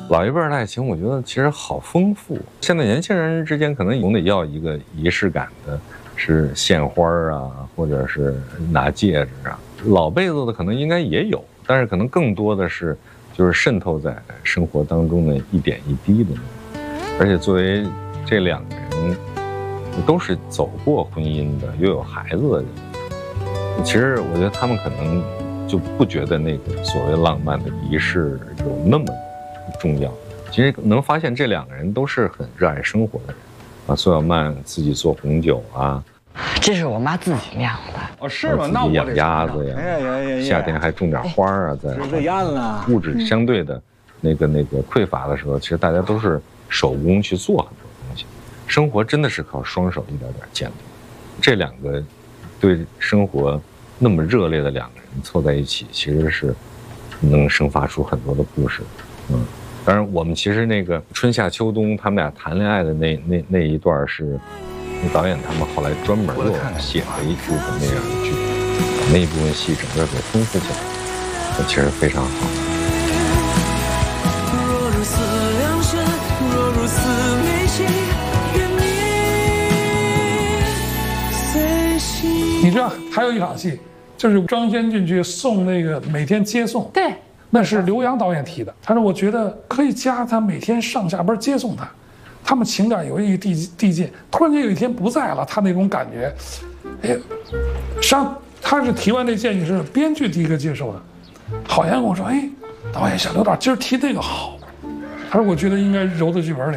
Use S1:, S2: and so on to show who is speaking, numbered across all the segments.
S1: 老一辈的爱情，我觉得其实好丰富。现在年轻人之间可能总得要一个仪式感的，是献花啊，或者是拿戒指啊。老辈子的可能应该也有，但是可能更多的是就是渗透在生活当中的一点一滴的。而且作为这两个人都是走过婚姻的，又有孩子的人，其实我觉得他们可能就不觉得那个所谓浪漫的仪式有那么重要。其实能发现这两个人都是很热爱生活的人啊。苏小曼自己做红酒啊，
S2: 这是我妈自己酿的。
S3: 哦，是吗？那
S1: 自己养
S3: 我
S1: 鸭子呀，夏天还种点花啊，在
S3: 这鸭子呢，
S1: 物质相对的那个匮乏的时候，其实大家都是手工去做很多东西。生活真的是靠双手一点点建立。这两个对生活那么热烈的两个人凑在一起，其实是能生发出很多的故事。当然我们其实那个春夏秋冬他们俩谈恋爱的那一段是导演他们后来专门又写了一部分那样的剧，把那一部分戏整个给丰富起来，其实非常好。
S4: 若如此良深，若如此美心，愿你随心。
S5: 你知道还有一场戏，就是张先俊去送那个每天接送，
S6: 对，
S5: 那是刘洋导演提的。他说我觉得可以加他每天上下班接送他，他们情感有一个递进。突然间有一天不在了，他那种感觉，哎，他是提完这建议是编剧第一个接受的，好像跟我说，哎，导演小刘导今儿提那个好，他说我觉得应该揉到剧本里。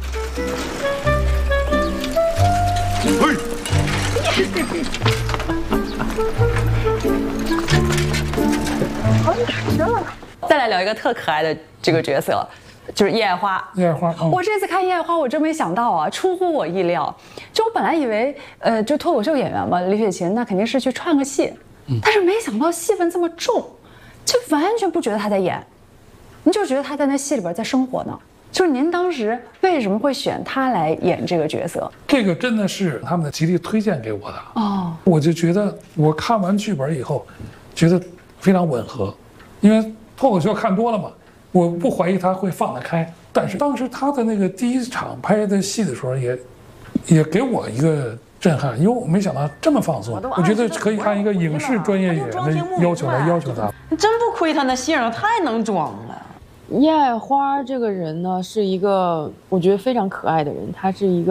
S6: 再来聊一个特可爱的这个角色，就是叶爱花。
S5: 叶爱花，
S6: 我这次看叶爱花，我真没想到啊，出乎我意料。就我本来以为，就脱口秀演员嘛，李雪琴那肯定是去串个戏，但是没想到戏份这么重，就完全不觉得她在演，你就觉得她在那戏里边在生活呢。就是您当时为什么会选她来演这个角色？
S5: 这个真的是他们的极力推荐给我的
S6: 哦，
S5: 我就觉得我看完剧本以后，觉得非常吻合，因为脱口秀看多了嘛，我不怀疑他会放得开。但是当时他的那个第一场拍的戏的时候也给我一个震撼，因为我没想到这么放松。我觉得可以按一个影视专业演员的要求来要求他。
S2: 真不亏他那姓儿，太能装了。
S7: 叶爱花这个人呢，是一个我觉得非常可爱的人，他是一个。